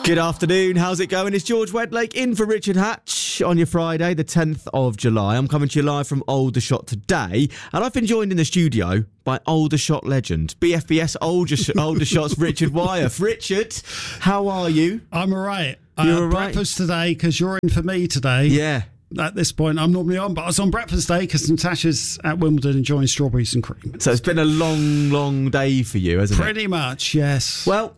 Good afternoon, how's it going? It's George Wedlake in for Richard Hatch on your Friday, the 10th of July. I'm coming to you live from Aldershot today, and I've been joined in the studio by Aldershot legend, BFBS Aldershot's Richard Wyeth. Richard, how are you? I'm all right. You're all right? Breakfast today, because you're in for me today. Yeah. At this point, I'm normally on, but I was on breakfast day because Natasha's at Wimbledon enjoying strawberries and cream. So it's been a long, long day for you, hasn't it? Pretty much, yes. Well,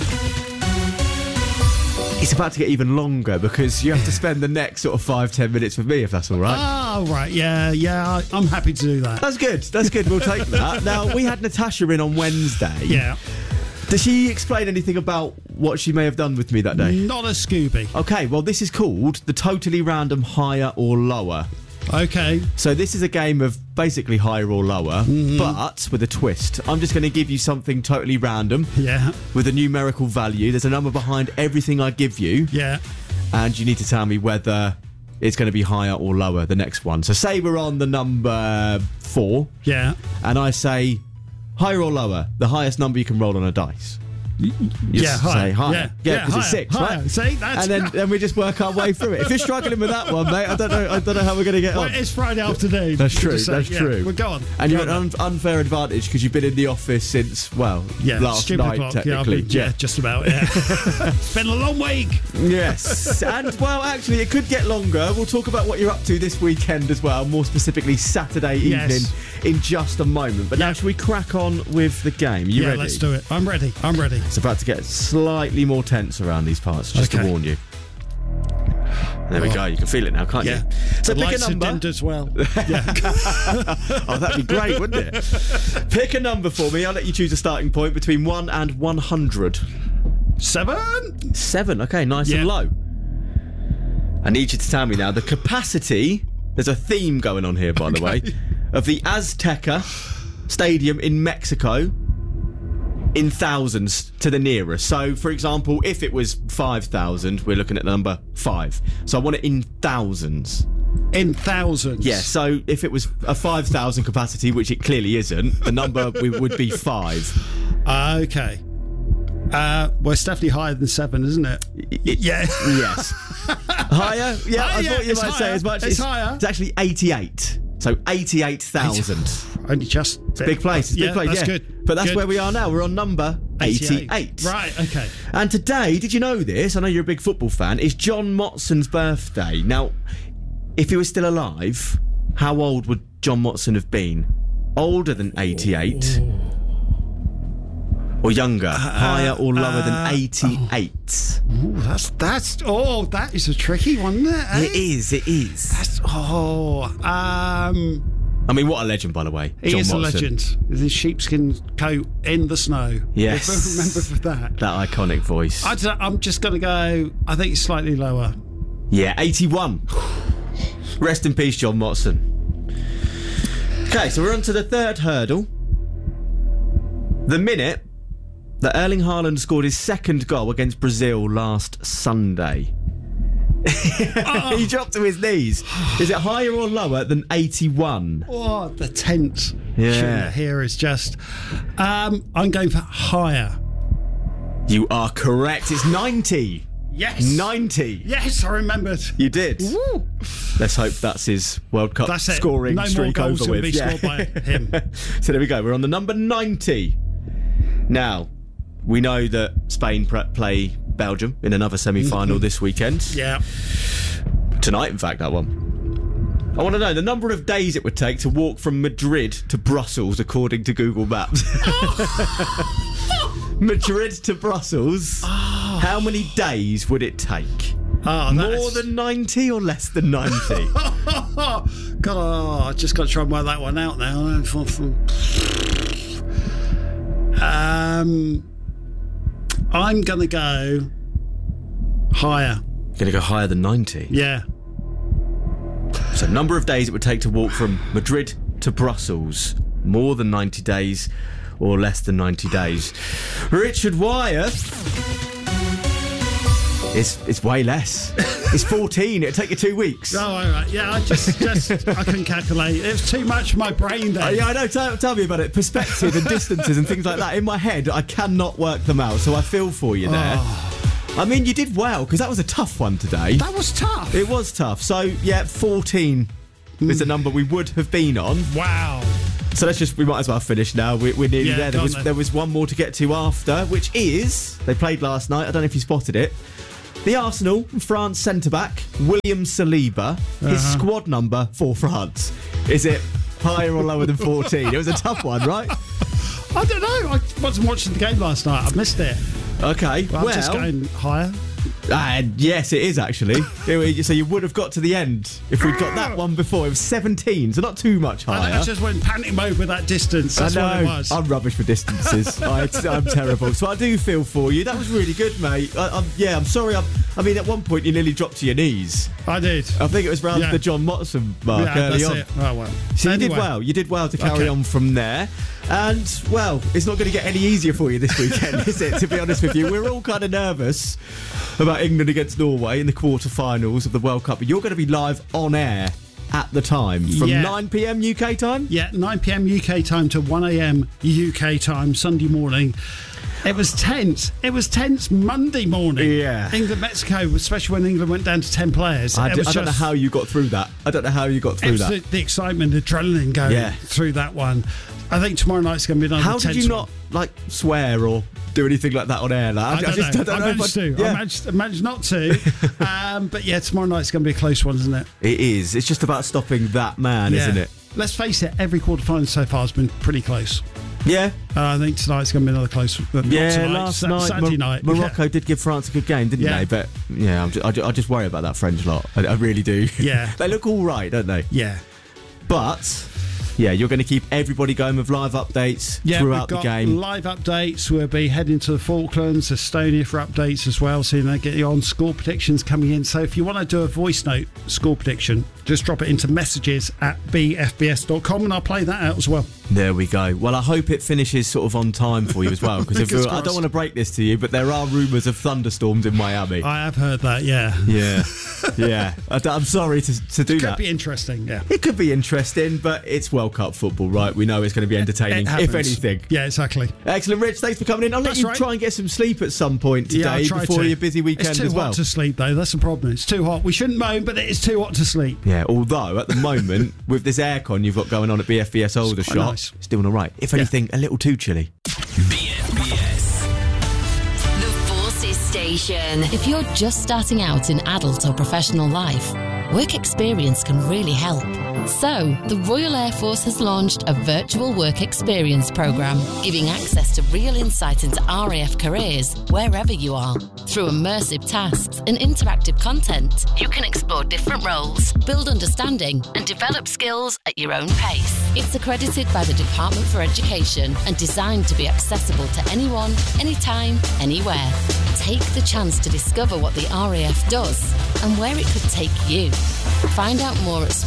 it's about to get even longer because you have to spend the next sort of 5-10 minutes with me, if that's all right. Oh, right. Yeah. I'm happy to do that. That's good. We'll take that. Now, we had Natasha in on Wednesday. Yeah. Did she explain anything about what she may have done with me that day? Not a Scooby. Okay, well, this is called the totally random higher or lower. Okay. So this is a game of basically higher or lower, but with a twist. I'm just going to give you something totally random. Yeah. With a numerical value. There's a number behind everything I give you. Yeah. And you need to tell me whether it's going to be higher or lower, the next one. So say we're on the number 4. Yeah. And I say higher or lower, the highest number you can roll on a dice. Higher. Say higher. Yeah, because it's 6, higher. right? See, that's... And then we just work our way through it. If you're struggling with that one, mate, I don't know how we're going to get on. It's Friday afternoon. That's true. That's true. We're gone. And you're at an unfair advantage because you've been in the office since, last night, o'clock. technically. Yeah, just about, yeah. It's been a long week. Yes. And, actually, it could get longer. We'll talk about what you're up to this weekend as well, more specifically Saturday evening in just a moment. But now, should we crack on with the game? You ready? Let's do it. I'm ready. It's about to get slightly more tense around these parts, just to warn you. There we go. You can feel it now, can't you? So the pick lights a number. are dimmed as well. Yeah. Oh, that'd be great, wouldn't it? Pick a number for me. I'll let you choose a starting point between 1 and 100. 7. 7. Okay, nice and low. I need you to tell me now the capacity. There's a theme going on here, by the way, of the Azteca Stadium in Mexico. In thousands to the nearest. So, for example, if it was 5,000, we're looking at the number 5. So I want it in thousands. In thousands? Yeah, so if it was a 5,000 capacity, which it clearly isn't, the number would be 5. Okay. Well, it's definitely higher than 7, isn't it? Yeah. Yes. Higher? Yeah, I thought you might say as much. It's higher. It's actually 88. So 88,000. Only just... It's a big place. It's a big place, that's good. But that's where we are now. We're on number 88. Right, okay. And today, did you know this? I know you're a big football fan. It's John Motson's birthday. Now, if he was still alive, how old would John Motson have been? Older than 88? Or younger? Higher or lower than 88? That is a tricky one, isn't it? It is. I mean, what a legend, by the way. He is a legend. With his sheepskin coat in the snow. Yes. Remember for that. That iconic voice. I'm just going to go, I think it's slightly lower. Yeah, 81. Rest in peace, John Motson. Okay, so we're on to the third hurdle. The minute that Erling Haaland scored his second goal against Brazil last Sunday. He dropped to his knees. Is it higher or lower than 81? Oh, the tense here is just... I'm going for higher. You are correct. It's 90. Yes. 90. Yes, I remembered. You did. Woo. Let's hope that's his World Cup scoring streak over with. No more goals will be scored by him. So there we go. We're on the number 90. Now, we know that Spain play Belgium in another semi-final this weekend. Yeah. Tonight, in fact, that one. I want to know the number of days it would take to walk from Madrid to Brussels, according to Google Maps. Madrid to Brussels. How many days would it take? More than 90 or less than 90? God, I just got to try and work that one out now. I'm going to go higher. Going to go higher than 90? Yeah. So number of days it would take to walk from Madrid to Brussels. More than 90 days or less than 90 days. Richard Wyeth. It's way less. It's 14. It'll take you 2 weeks. Oh, all right. Yeah, I couldn't calculate. It was too much for my brain then. Yeah, I know. Tell me about it. Perspective and distances and things like that. In my head, I cannot work them out. So I feel for you there. I mean, you did well, because that was a tough one today. That was tough. It was tough. So, yeah, 14 is the number we would have been on. Wow. So we might as well finish now. We're nearly there. There was one more to get to after, which is, they played last night, I don't know if you spotted it, the Arsenal France centre-back, William Saliba, his squad number for France. Is it higher or lower than 14? It was a tough one, right? I don't know. I wasn't watching the game last night. I missed it. Okay, I'm just going higher. Yes, it is actually. So you would have got to the end if we'd got that one before. It was 17, so not too much higher. I just went panic mode with that distance. That's what it was. I'm rubbish with distances. I'm terrible. So I do feel for you. That was really good, mate. I'm sorry. I mean, at one point you nearly dropped to your knees. I did. I think it was around the John Motson mark early on. It. Oh, well. So you did well. You did well to carry on from there. And, well, it's not going to get any easier for you this weekend, is it? To be honest with you, we're all kind of nervous about England against Norway in the quarterfinals of the World Cup. But you're going to be live on air at the time from 9 p.m. UK time? Yeah, 9 p.m. UK time to 1 a.m. UK time, Sunday morning. It was tense. It was tense Monday morning. Yeah. England-Mexico, especially when England went down to 10 players. I don't know how you got through that. The excitement, the adrenaline going through that one. I think tomorrow night's going to be another tense one. How did you not, swear or do anything like that on air? I managed not to. But yeah, tomorrow night's going to be a close one, isn't it? It is. It's just about stopping that man, isn't it? Let's face it, every quarter-final so far has been pretty close. Yeah. I think tonight's going to be another close one. Last night, Saturday night. Morocco did give France a good game, didn't they? But, I just worry about that French lot. I really do. Yeah. They look all right, don't they? Yeah. But... yeah, you're going to keep everybody going with live updates throughout the game. Live updates. We'll be heading to the Falklands, Estonia for updates as well. So they get you on score predictions coming in. So if you want to do a voice note score prediction, just drop it into messages at bfbs.com and I'll play that out as well. There we go. Well, I hope it finishes sort of on time for you as well. Because I don't want to break this to you, but there are rumours of thunderstorms in Miami. I have heard that, yeah. Yeah. I'm sorry to do that. It could be interesting, yeah. It could be interesting, but it's World Cup football, right? We know it's going to be entertaining, if anything. Yeah, exactly. Excellent, Rich. Thanks for coming in. I'll let you try and get some sleep at some point today before your busy weekend as well. It's too hot to sleep, though. That's the problem. It's too hot. We shouldn't moan, but it is too hot to sleep. Yeah, although at the moment, with this aircon you've got going on at BFBS Aldershot, it's doing all right. If anything, a little too chilly. BFBS. The Forces Station. If you're just starting out in adult or professional life, work experience can really help. So, the Royal Air Force has launched a virtual work experience programme, giving access to real insight into RAF careers wherever you are. Through immersive tasks and interactive content, you can explore different roles, build understanding, and develop skills at your own pace. It's accredited by the Department for Education and designed to be accessible to anyone, anytime, anywhere. Take the chance to discover what the RAF does and where it could take you. Find out more at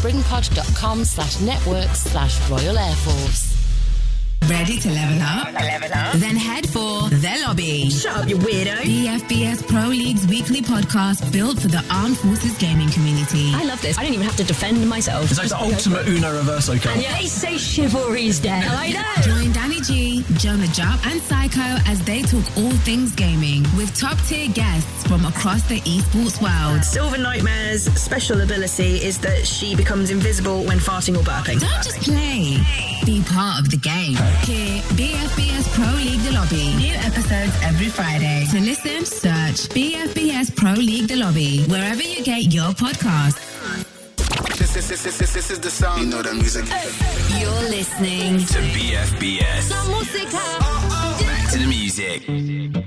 springpod.com/networks/Royal Air Force. Ready to level up? Then head for The Lobby. Shut up, you weirdo. BFBS Pro League's weekly podcast built for the Armed Forces gaming community. I love this. I don't even have to defend myself. It's like the ultimate Uno Reverso card. And they say chivalry's dead. I know. Join Danny G, Jonah Jupp, and Psycho as they talk all things gaming with top-tier guests from across the esports world. Silver Nightmare's special ability is that she becomes invisible when farting or burping. Don't just play. Be part of the game. Here, BFBS Pro League The Lobby. New episodes every Friday. To listen, search BFBS Pro League The Lobby wherever you get your podcasts. This is the sound. You know the music. You're listening to BFBS. Back to the music.